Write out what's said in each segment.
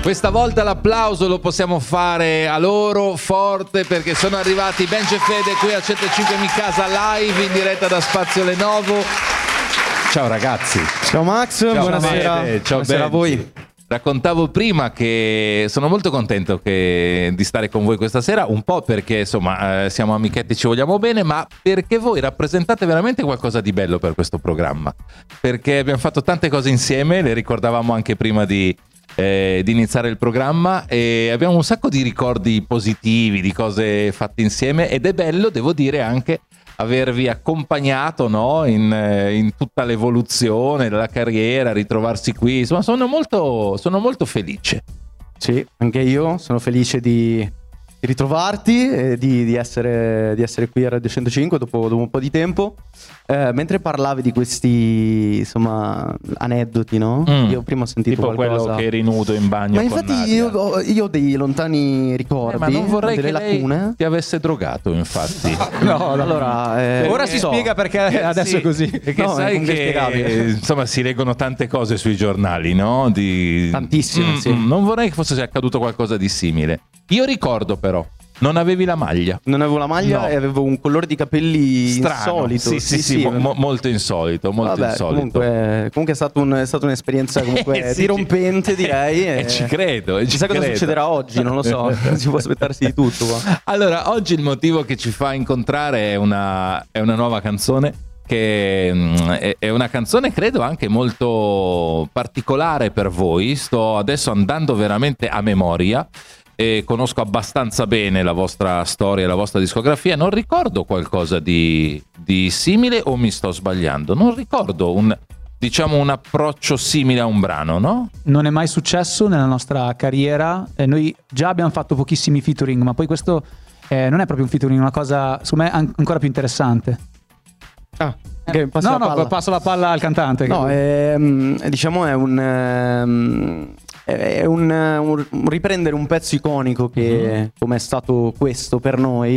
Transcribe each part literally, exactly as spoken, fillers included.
Questa volta l'applauso lo possiamo fare a loro forte, perché sono arrivati Benji e Fede qui a centocinque Mi Casa live in diretta da Spazio Lenovo. Ciao ragazzi. Ciao Max, ciao buonasera. Fede, ciao buonasera a voi. Raccontavo prima che sono molto contento che, di stare con voi questa sera, un po' perché insomma eh, siamo amichetti, ci vogliamo bene, ma perché voi rappresentate veramente qualcosa di bello per questo programma, perché abbiamo fatto tante cose insieme, le ricordavamo anche prima di Eh, di iniziare il programma, e abbiamo un sacco di ricordi positivi, di cose fatte insieme, ed è bello, devo dire, anche avervi accompagnato, no? in, in tutta l'evoluzione della carriera, ritrovarsi qui, insomma sono molto, sono molto felice. Sì, anche io sono felice di, di ritrovarti e di, di, essere, di essere qui a Radio centocinque dopo, dopo un po' di tempo. Eh, mentre parlavi di questi, insomma, aneddoti, no? Mm. Io prima ho sentito tipo qualcosa. quello che eri nudo in bagno. Ma con infatti Nadia. io ho, io ho dei lontani ricordi, Eh, ma non vorrei delle che lei lacune. ti avesse drogato, infatti. No, allora eh, ora si so. spiega perché adesso Sì, è così. Perché No, è sai comunque che spiegabile. insomma si leggono tante cose sui giornali, no? Di... Tantissime, Mm, sì. mm, non vorrei che fosse accaduto qualcosa di simile. Io ricordo però, non avevi la maglia. Non avevo la maglia No. e avevo un colore di capelli Strano. insolito. Sì, sì, sì, mo- mo- molto insolito, molto Vabbè, insolito. comunque, comunque è, stato un, è stata un'esperienza comunque Sì, dirompente, ci- direi. E ci credo. E ci Chissà cosa credo. succederà oggi, non lo so. Si può aspettarsi di tutto qua. Allora, oggi il motivo che ci fa incontrare è una, è una nuova canzone, che mm, è, è una canzone credo anche molto particolare per voi. Sto adesso andando veramente a memoria e conosco abbastanza bene la vostra storia, la vostra discografia. Non ricordo qualcosa di, di simile, o mi sto sbagliando? Non ricordo un, diciamo, un approccio simile a un brano, no? Non è mai successo nella nostra carriera. Eh, noi già abbiamo fatto pochissimi featuring, ma poi questo eh, non è proprio un featuring, è una cosa secondo me an- ancora più interessante. Ah, che passi no, la no, palla. passo la palla al cantante. No, ehm, diciamo è un, ehm, è un, un- un riprendere un pezzo iconico che, Mm-hmm. come è stato questo per noi,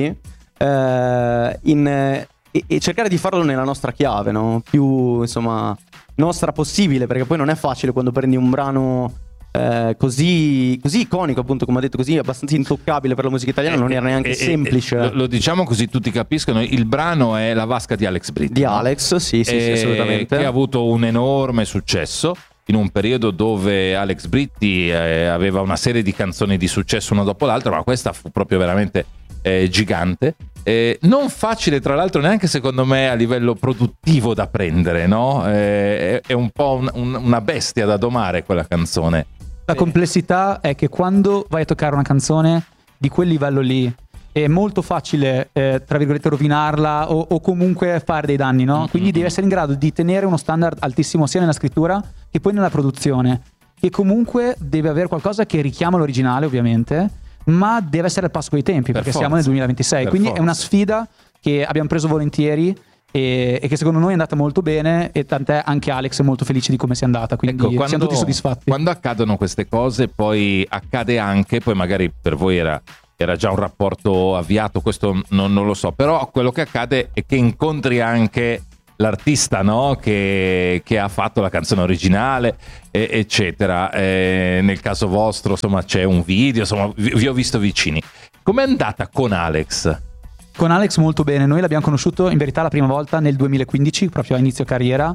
eh, in, e, e cercare di farlo nella nostra chiave, no? Più, insomma, nostra possibile, perché poi non è facile quando prendi un brano eh, così, così iconico, appunto, come ho detto, così abbastanza intoccabile per la musica italiana, non era neanche Eh, eh, semplice. eh, lo, lo diciamo così tutti capiscono, il brano è La vasca di Alex Britti. Di no? Alex, sì, sì, sì, Eh, assolutamente. che ha avuto un enorme successo in un periodo dove Alex Britti eh, aveva una serie di canzoni di successo una dopo l'altra, ma questa fu proprio veramente eh, gigante. Eh, non facile, tra l'altro, neanche secondo me a livello produttivo da prendere, no? Eh, è, è un po' un- un- una bestia da domare quella canzone. La complessità è che quando vai a toccare una canzone di quel livello lì è molto facile, eh, tra virgolette, rovinarla o, o comunque fare dei danni, no? Quindi devi essere in grado di tenere uno standard altissimo sia nella scrittura che poi nella produzione, che comunque deve avere qualcosa che richiama l'originale, ovviamente, ma deve essere al passo coi tempi, Per perché forza. siamo nel duemilaventisei. Per Quindi forza. è una sfida che abbiamo preso volentieri e, e che secondo noi è andata molto bene, e tant'è anche Alex è molto felice di come sia andata, quindi Ecco, siamo tutti soddisfatti. Quando accadono queste cose, poi accade anche, poi magari per voi era, era già un rapporto avviato, questo non, non lo so, però quello che accade è che incontri anche l'artista, no? che, che ha fatto la canzone originale, e, eccetera. Eh, nel caso vostro, insomma, c'è un video, insomma, vi, vi ho visto vicini. Com'è andata con Alex? Con Alex molto bene, noi l'abbiamo conosciuto in verità la prima volta nel duemilaquindici, proprio a inizio carriera,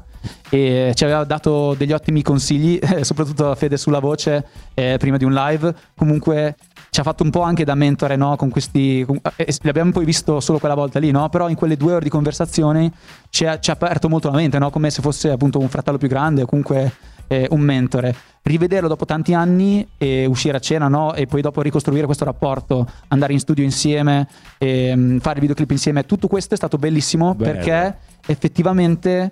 e ci aveva dato degli ottimi consigli, eh, soprattutto a Fede sulla voce, eh, prima di un live. Comunque ci ha fatto un po' anche da mentore, no? Con questi, con, eh, l'abbiamo poi visto solo quella volta lì, no? Però in quelle due ore di conversazione ci ha, ci ha aperto molto la mente, no? Come se fosse appunto un fratello più grande o comunque eh, un mentore. Rivederlo dopo tanti anni e uscire a cena, no? E poi dopo ricostruire questo rapporto, andare in studio insieme, e, mm, fare il videoclip insieme, tutto questo è stato bellissimo. Bello. Perché effettivamente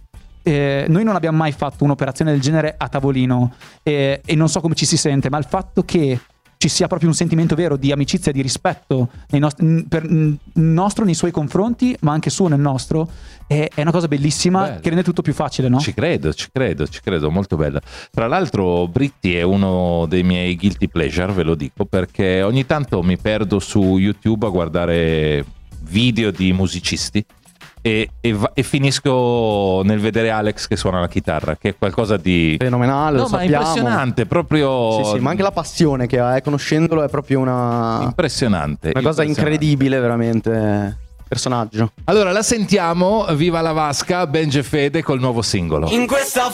eh, noi non abbiamo mai fatto un'operazione del genere a tavolino, eh, e non so come ci si sente, ma il fatto che ci sia proprio un sentimento vero di amicizia e di rispetto nei nostri, per, nostro nei suoi confronti, ma anche suo nel nostro, è, è una cosa bellissima. Bello. Che rende tutto più facile, no? Ci credo, ci credo, ci credo, molto bella. Tra l'altro Britti è uno dei miei guilty pleasure, ve lo dico, perché ogni tanto mi perdo su YouTube a guardare video di musicisti e, e, va- e finisco nel vedere Alex che suona la chitarra, che è qualcosa di Fenomenale, no, lo ma sappiamo. impressionante, proprio Sì, sì, ma anche la passione che ha, eh, conoscendolo è proprio una, impressionante. una cosa impressionante. incredibile, veramente. Personaggio. Allora la sentiamo, viva la Vasca, Benji e Fede col nuovo singolo. In questa